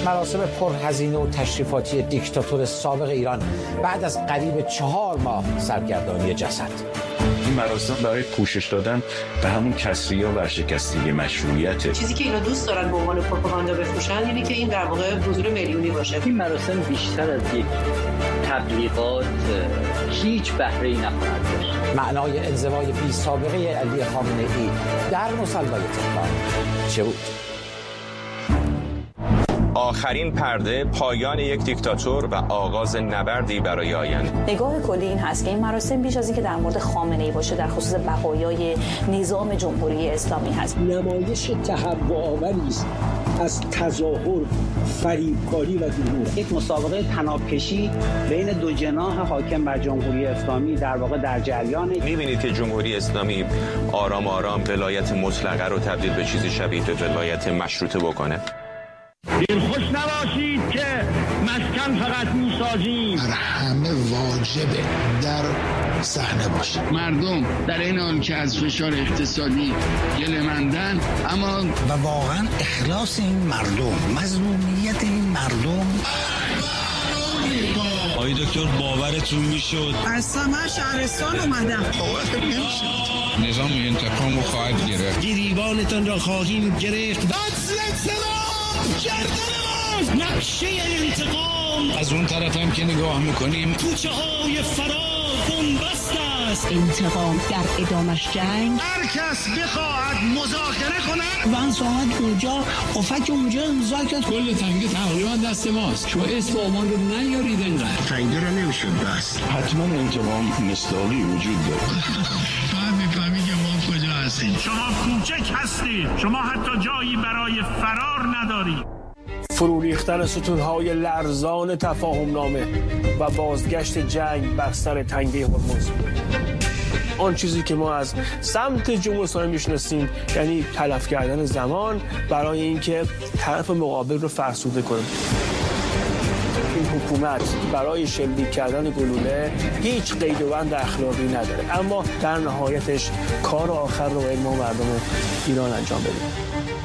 مراسم پرهزینه و تشریفاتی دیکتاتور سابق ایران بعد از قریب 4 ماه سرگردانی جسد. این مراسم برای پوشش دادن به همون کسری و ورشکستگی مشروعیته. چیزی که اینا دوست دارن به عنوان پروپاگاندا بفروشن اینه که این در واقع حضور میلیونی باشه. این مراسم بیشتر از یک تبلیغات هیچ بهره‌ای نخواهد داشت. معنای انزوای بی سابقه علی خامنه‌ای در مصلی تهران چه بود؟ آخرین پرده، پایان یک دیکتاتور و آغاز نبردی برای آینده. نگاه کلی این هست که این مراسم بیش از اینکه در مورد خامنه‌ای باشه در خصوص بقایای نظام جمهوری اسلامی هست. نمایش تهوع‌آوری است از تظاهر، فریبکاری و دروغ. یک مسابقه طناب‌کشی بین دو جناح حاکم بر جمهوری اسلامی در واقع در جریانه. می‌بینید که جمهوری اسلامی آرام آرام ولایت مطلقه رو تبدیل به چیزی شبیه به ولایت مشروطه بکنه. خوش نباشید که مسکن فقط میسازیم. همه واجبه در صحنه باشه. مردم در این حال که از فشار اقتصادی گله‌مندن، اما و واقعا اخلاص این مردم، مظلومیت این مردم. آقای دکتر باورتون میشد؟ از سمه شهرستان اومدم. باورتون نمیشد. نظام انتقام رو خواهد گرفت. گریبانتان را خواهیم گرفت. گردن ما نقشه انتقام. از اون طرف هم که نگاه میکنیم کوچه های فرار بنبست است. انتقام در ادامش جنگ. هر کس بخواهد مذاکره کند من ساعت اونجا افک اونجا امضا کرد. کل تنگه تقریبا دست ماست. شما اسم آمان رو نیارید اینقدر تنگه رو نمیشد بست. حتما انتقام مصداقی وجود داره. فهمی که ما کجا هستیم. شما کوچک هستید. شما حتی جایی برای فرار ندارید. فرو ریختن ستون‌های لرزان تفاهم‌نامه و بازگشت جنگ بر سر تنگه هرمز. آن چیزی که ما از سمت جمهوری اسلامی میشناسیم یعنی تلف کردن زمان برای اینکه طرف مقابل رو فرسوده کنه. این حکومت برای شلیک کردن گلوله هیچ قید و بند اخلاقی نداره، اما در نهایتش کار آخر رو باید ما مردم ایران انجام بدیم.